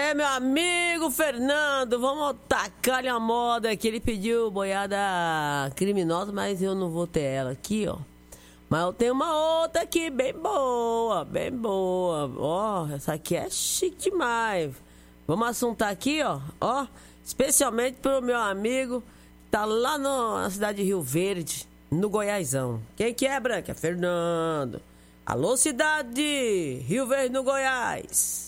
É, meu amigo Fernando, vamos tacar-lhe a moda que ele pediu boiada criminosa, mas eu não vou ter ela aqui, ó. Mas eu tenho uma outra aqui, bem boa, bem boa. Ó, essa aqui é chique demais. Vamos assuntar aqui, ó, especialmente pro meu amigo que tá lá na cidade de Rio Verde, no Goiásão. Quem que é, Branca? É Fernando. Alô, cidade, Rio Verde, no Goiás.